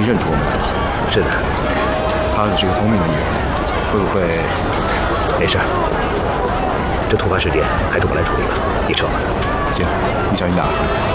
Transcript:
认出我们来了。 是的， 她可是个聪明的女人，会不会？ 没事，这突发事件还是我来处理吧。你撤吧。 行，你小心点。